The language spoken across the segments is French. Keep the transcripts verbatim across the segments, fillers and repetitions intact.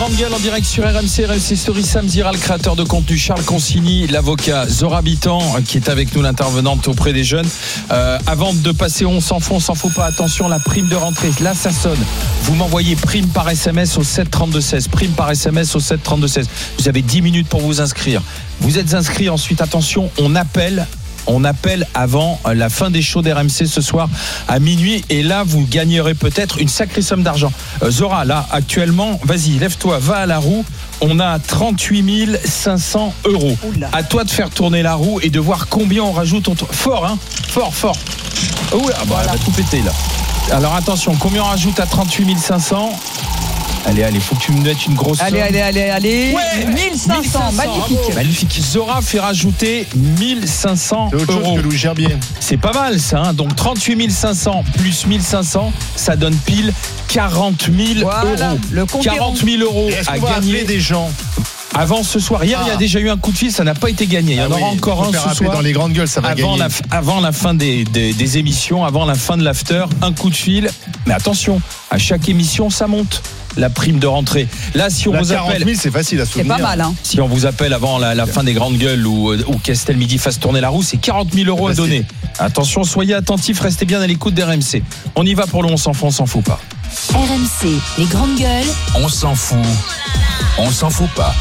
Grande gueule en direct sur R M C, R M C Story. Sam Zira, le créateur de contenu, Charles Consigny, l'avocat, Zora Bitan, qui est avec nous, l'intervenante auprès des jeunes. Euh, avant de passer, on s'en fout, on s'en fout pas. Attention, la prime de rentrée, là ça sonne. Vous m'envoyez prime par S M S au sept trente-deux seize. Prime par S M S au sept trente-deux seize. Vous avez dix minutes pour vous inscrire. Vous êtes inscrits, ensuite attention, on appelle. On appelle avant la fin des shows d'R M C ce soir à minuit. Et là, vous gagnerez peut-être une sacrée somme d'argent. Euh, Zora, là, actuellement, vas-y, lève-toi, va à la roue. On a trente-huit mille cinq cents euros. Oula. À toi de faire tourner la roue et de voir combien on rajoute. Au tour. Fort, hein. Fort, fort. Oh, ah bah, elle va tout péter, là. Alors, attention, combien on rajoute à trente-huit mille cinq cents ? Allez, allez, faut que tu me mettes une grosse somme. Allez, allez, allez, allez. Ouais, mille cinq cents, magnifique. Bravo. Magnifique. Zora fait rajouter mille cinq cents c'est autre euros. chose que Louis Gerbier. C'est pas mal, ça, hein. Donc, trente-huit mille cinq cents plus mille cinq cents, ça donne pile quarante mille voilà, euros. Le compte quarante mille euros est-ce à qu'on va gagner appeler des gens avant ce soir. Hier, ah. il y a déjà eu un coup de fil, ça n'a pas été gagné. Il y en ah aura oui, encore un ce soir. Dans les grandes gueules, ça va avant gagner. La, avant la fin des, des, des émissions, avant la fin de l'after, un coup de fil. Mais attention, à chaque émission, ça monte. La prime de rentrée. Là, si on la vous appelle, quarante mille, c'est facile à soutenir. C'est pas mal, hein. Si on vous appelle avant la, la fin des grandes gueules ou, ou qu'Estelle Midi fasse tourner la roue, c'est quarante mille euros à donner. Attention, soyez attentifs, restez bien à l'écoute d'R M C. On y va pour le on s'en fout, on s'en fout pas. R M C, les grandes gueules. On s'en fout. On s'en fout pas.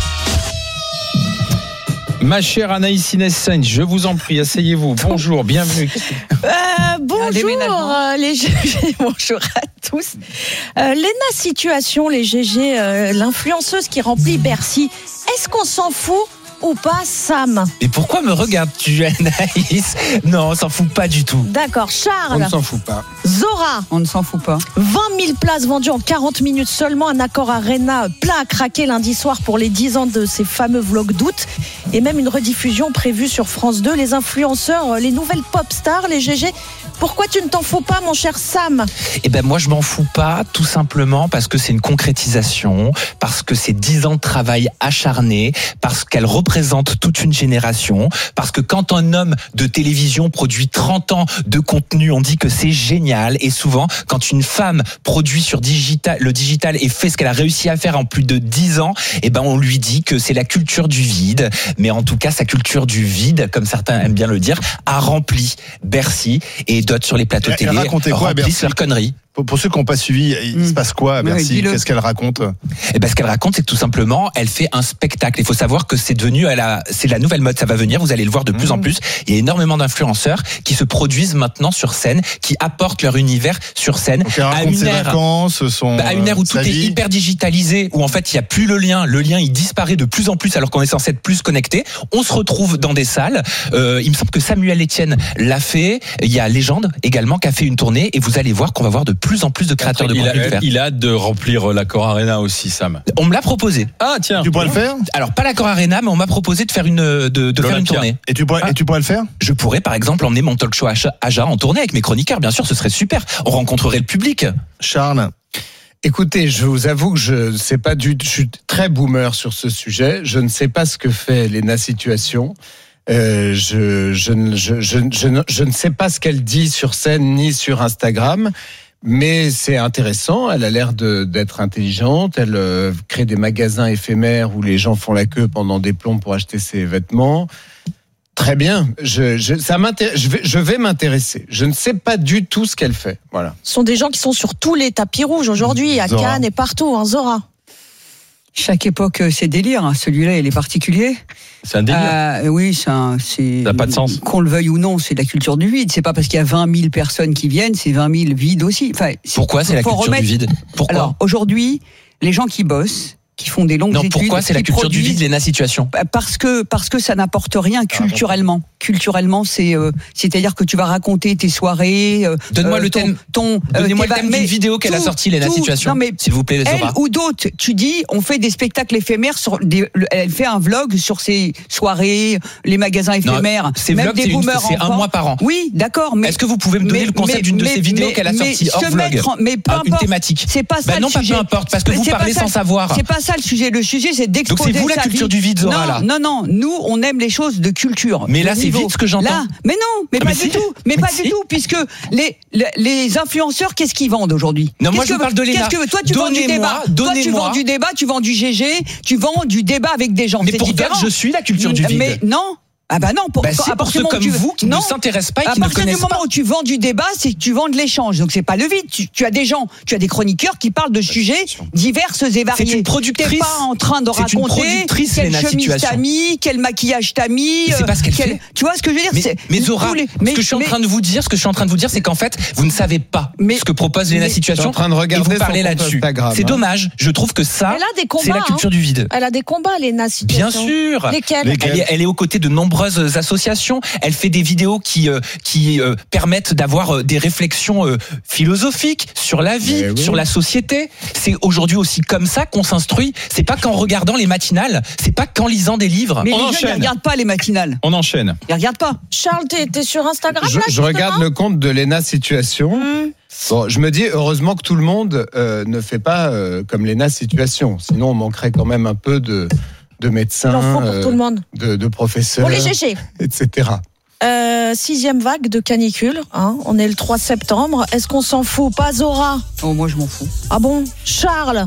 Ma chère Anaïs Inès Sainz, je vous en prie, asseyez-vous. Bonjour, bienvenue. Euh, bonjour, euh, les G G. Bonjour à tous. Euh, Léna Situation, les G G, euh, l'influenceuse qui remplit Bercy. Est-ce qu'on s'en fout ou pas, Sam? Et pourquoi me regardes-tu, Anaïs? Non, on s'en fout pas du tout. D'accord, Charles. On ne s'en fout pas. Zora. On ne s'en fout pas. vingt mille places vendues en quarante minutes seulement. Un accord Arena plein à craquer lundi soir pour les dix ans de ces fameux vlogs d'août. Et même une rediffusion prévue sur France deux. Les influenceurs, les nouvelles pop stars, les G G. Pourquoi tu ne t'en fous pas, mon cher Sam? Eh ben moi, je m'en fous pas, tout simplement parce que c'est une concrétisation, parce que c'est dix ans de travail acharné, parce qu'elle représente toute une génération, parce que quand un homme de télévision produit trente ans de contenu, on dit que c'est génial. Et souvent, quand une femme produit sur digital, le digital et fait ce qu'elle a réussi à faire en plus de dix ans, eh ben on lui dit que c'est la culture du vide. Mais en tout cas, sa culture du vide, comme certains aiment bien le dire, a rempli Bercy et d'autres sur les plateaux télé remplissent leurs conneries. Pour, pour ceux qui n'ont pas suivi, il mmh. se passe quoi à Bercy? Ouais, Qu'est-ce qu'elle raconte? Eh ben, ce qu'elle raconte, c'est que tout simplement, elle fait un spectacle. Il faut savoir que c'est devenu, elle a, c'est la nouvelle mode, ça va venir. Vous allez le voir de mmh. plus en plus. Il y a énormément d'influenceurs qui se produisent maintenant sur scène, qui apportent leur univers sur scène. Donc elle raconte à une ses ère, vacances, son, bah, à une ère où tout est vie. hyper digitalisé, où en fait il y a plus le lien. Le lien il disparaît de plus en plus alors qu'on est censé être plus connecté. On se retrouve dans des salles. Euh, il me semble que Samuel Etienne l'a fait. Il y a Légende également qui a fait une tournée et vous allez voir qu'on va voir de plus en plus de créateurs. Il a, il a hâte de remplir l'Accor Arena aussi, Sam. On me l'a proposé. Ah tiens. Tu pourrais le faire? Alors pas l'Accor Arena, mais on m'a proposé de faire une de, de faire une tournée. Et tu pourrais, ah. et tu pourrais le faire? Je pourrais par exemple emmener mon talk show Aja en tournée avec mes chroniqueurs. Bien sûr, ce serait super. On rencontrerait le public. Charles. Écoutez, je vous avoue que je sais pas du, je suis très boomer sur ce sujet. Je ne sais pas ce que fait Léna Situation. Euh, je, je, je, je, je, je ne sais pas ce qu'elle dit sur scène ni sur Instagram. Mais c'est intéressant, elle a l'air de, d'être intelligente, elle euh, crée des magasins éphémères où les gens font la queue pendant des plombs pour acheter ses vêtements. Très bien, je, je, ça m'intéresse, je, vais, je vais m'intéresser. Je ne sais pas du tout ce qu'elle fait. Voilà. Ce sont des gens qui sont sur tous les tapis rouges aujourd'hui, à Zora. Cannes et partout, hein, Zora. Chaque époque, c'est délire. Celui-là, il est particulier. C'est un délire. Euh, oui, c'est, un, c'est. Ça n'a pas de sens. Qu'on le veuille ou non, c'est de la culture du vide. C'est pas parce qu'il y a vingt mille personnes qui viennent, c'est vingt mille vides aussi. Enfin, c'est, pourquoi c'est la culture remettre... du vide? Pourquoi? Alors, aujourd'hui, les gens qui bossent, qui font des longues non, études. Pourquoi c'est la culture produisent... du vide, Léna Situation? Parce que parce que ça n'apporte rien culturellement. Culturellement, c'est euh, c'est-à-dire que tu vas raconter tes soirées. Euh, Donne-moi euh, le ton, thème. Ton, Donnez-moi euh, le thème d'une vidéo qu'elle a sortie, Léna Situation. Non, mais s'il vous plaît, elle Zora. ou d'autres, tu dis, on fait des spectacles éphémères sur des, elle fait un vlog sur ses soirées, les magasins éphémères, non, ces même vlogs, des c'est, boomers une, c'est un mois par an. Oui, d'accord. Mais est-ce que vous pouvez me donner mais, le concept mais, d'une de mais, ces vidéos mais, qu'elle a sorties hors se vlog, en, mais peu avec une importe, thématique? C'est pas ça. Ben non, le pas sujet. peu importe, parce que vous c'est parlez ça, sans savoir. C'est pas ça ça le sujet. Le sujet, c'est d'exposer Donc c'est vous la sa culture vie. du vide, Zora, non, là. Non, non, nous, on aime les choses de culture. Mais là, de c'est niveau. vide ce que j'entends. Là, mais non, mais Ah, pas mais du si. tout. Mais, Mais pas si. du tout, puisque les, les, les influenceurs, qu'est-ce qu'ils vendent aujourd'hui? Non, moi, Qu'est-ce je que- parle de Léna. Qu'est-ce que toi, tu vends du Donnez-moi, débat. Toi, tu donnez-moi. vends du débat, tu vends du G G, tu vends du débat avec des gens. Mais C'est pourtant, différent. je suis la culture du vide. Mais non. Ah bah non, pour, Bah, c'est à pour partir ceux du moment comme où tu- vous qui non. ne s'intéressent pas et À qui ne partir du connaissent moment pas. où tu vends du débat, c'est que tu vends de l'échange. Donc c'est pas le vide. Tu, tu as des gens, tu as des chroniqueurs qui parlent de sujets divers et variés. C'est une productrice. T'es pas en train de C'est une raconter productrice, quelle Léna, chemise situation. t'as mis, quel maquillage t'as mis. Mais c'est pas ce qu'elle quel- fait. Tu vois ce que je veux dire? Mais, c'est- mais Zora, tous les- ce que je suis en mais- train de vous dire, ce que je suis en train de vous dire, c'est qu'en fait, vous ne savez pas Mais- ce que propose Léna mais- Situation. Je suis en train de et regarder vous parlez son compte là-dessus. Instagram, C'est hein. dommage. Je trouve que ça, Elle a des combats. c'est la culture du vide. hein. Elle a des combats, Léna Bien Situation. sûr. Lesquels Lesquels Elle est, elle est aux côtés de nombreuses associations. Elle fait des vidéos qui euh, qui euh, permettent d'avoir euh, des réflexions euh, philosophiques sur la vie, Eh oui. sur la société. C'est aujourd'hui aussi comme ça qu'on s'instruit. C'est pas qu'en regardant les matinales, c'est pas qu'en lisant des livres. Mais On les jeunes, enchaîne. ils regardent pas les matinales. On enchaîne. Ils regardent pas. Charles, t'es t'es sur Instagram Je, là, je justement regarde le compte de Léna Situation. Hum. Bon, je me dis heureusement que tout le monde euh, ne fait pas euh, comme Léna Situation. Sinon, on manquerait quand même un peu de, de médecins, Il en faut pour euh, tout le monde. de, de professeurs, Pour les G G. et cetera. Euh, sixième vague de canicule. Hein. On est le trois septembre. Est-ce qu'on s'en fout? Pas Zora. Oh, moi, je m'en fous. Ah bon? Charles,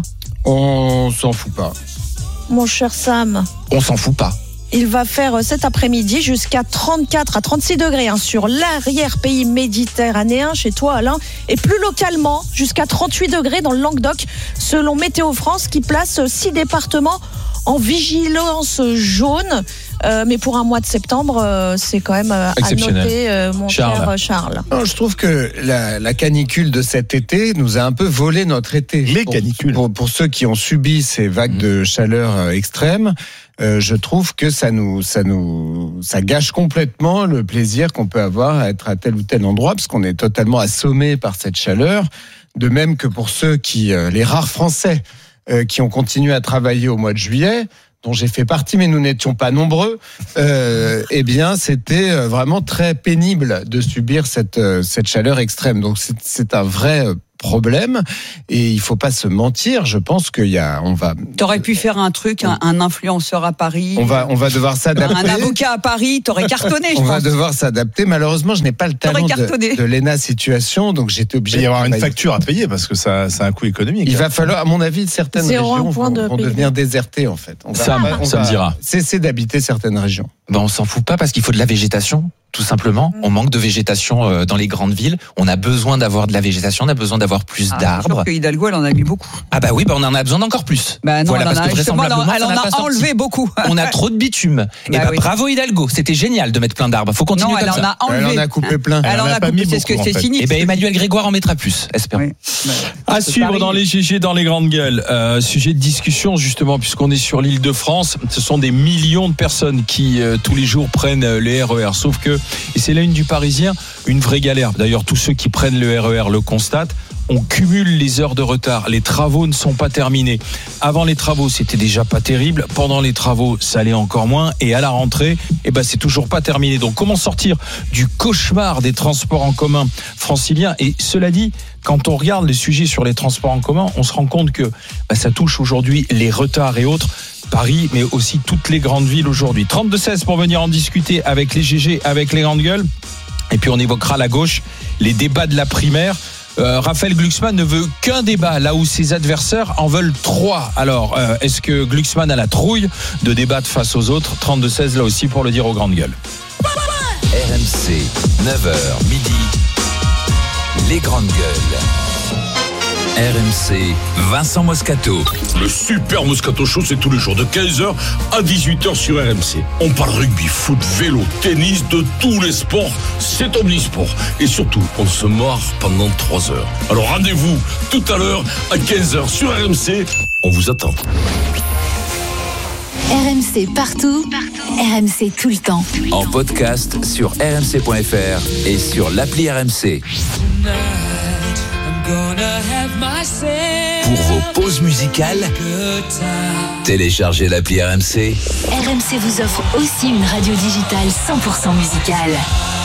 On s'en fout pas. mon cher Sam. On s'en fout pas. Il va faire euh, cet après-midi jusqu'à trente-quatre à trente-six degrés hein, sur l'arrière-pays méditerranéen chez toi Alain et plus localement jusqu'à trente-huit degrés dans le Languedoc selon Météo France qui place euh, six départements en vigilance jaune. Euh, mais pour un mois de septembre, euh, c'est quand même euh, à Exceptionnel. noter, euh, mon Charles. cher euh, Charles. Non, je trouve que la, la canicule de cet été nous a un peu volé notre été. Les Pour- canicules. Pour, pour ceux qui ont subi ces vagues de chaleur euh, extrêmes, euh, je trouve que ça nous, ça nous, ça gâche complètement le plaisir qu'on peut avoir à être à tel ou tel endroit, parce qu'on est totalement assommé par cette chaleur. De même que pour ceux qui, euh, les rares Français euh, qui ont continué à travailler au mois de juillet, dont j'ai fait partie, mais nous n'étions pas nombreux, euh, eh bien, c'était euh, vraiment très pénible de subir cette, euh, cette chaleur extrême. Donc, c'est, c'est un vrai euh, problème et il faut pas se mentir. Je pense qu'il y a, on va, T'aurais pu faire un truc, un, un influenceur à Paris. on va, on va devoir s'adapter. Un avocat à Paris, t'aurais cartonné, je On va pense. devoir s'adapter. Malheureusement, je n'ai pas le talent cartonné. de, de Léna Situation, donc j'étais Il obligé va y avoir de une travailler. facture à payer parce que ça, ça a un coût économique. Il va falloir, à mon avis, certaines Zéro régions un point vont, de vont P I B. devenir désertées, en fait. On va, Sam, on Sam va dira. cesser d'habiter certaines régions. Ben on s'en fout pas parce qu'il faut de la végétation, tout simplement. On manque de végétation euh, dans les grandes villes. On a besoin d'avoir de la végétation, on a besoin d'avoir plus Ah, d'arbres. je trouve que Hidalgo, elle en a mis beaucoup. Ah bah oui, bah on en a besoin d'encore plus. Bah non, voilà, elle en parce a, que justement, vraisemblablement, elle en ça n'a a pas sorti. enlevé beaucoup. On a trop de bitume. Et Bah bah oui. bravo Hidalgo, c'était génial de mettre plein d'arbres. Faut continuer Non, elle comme en ça. a enlevé. Elle en a coupé plein. Elle en en a a pas coupé, mis c'est ce que beaucoup, c'est en fait. fini. Et ben Emmanuel Grégoire en mettra plus, espérons. Oui. À C'est suivre pareil. dans les G G, dans les grandes gueules. Euh, sujet de discussion, justement, puisqu'on est sur l'île de France. Ce sont des millions de personnes qui, euh, tous les jours, prennent euh, les R E R. Sauf que, et c'est la une du Parisien, une vraie galère. D'ailleurs, tous ceux qui prennent le R E R le constatent. On cumule les heures de retard. Les travaux ne sont pas terminés. Avant les travaux, c'était déjà pas terrible. Pendant les travaux, ça allait encore moins. Et à la rentrée, eh ben, c'est toujours pas terminé. Donc, comment sortir du cauchemar des transports en commun franciliens? Et cela dit, quand on regarde les sujets sur les transports en commun, on se rend compte que bah, ça touche aujourd'hui les retards et autres. Paris, mais aussi toutes les grandes villes aujourd'hui. trente-deux seize pour venir en discuter avec les G G, avec les grandes gueules. Et puis on évoquera la gauche, les débats de la primaire. Euh, Raphaël Glucksmann ne veut qu'un débat, là où ses adversaires en veulent trois. Alors, euh, est-ce que Glucksmann a la trouille de débattre face aux autres? trente-deux seize là aussi pour le dire aux grandes gueules. R M C, neuf heures midi, les grandes gueules. R M C, Vincent Moscato. Le super Moscato Show, c'est tous les jours de quinze heures à dix-huit heures sur R M C. On parle rugby, foot, vélo, tennis, de tous les sports. C'est omnisport. Et surtout, on se marre pendant trois heures. Alors rendez-vous tout à l'heure à quinze heures sur R M C. On vous attend. R M C partout, R M C tout le temps. En podcast sur r m c point f r et sur l'appli R M C. Pour vos pauses musicales, téléchargez l'appli R M C. R M C vous offre aussi une radio digitale cent pour cent musicale.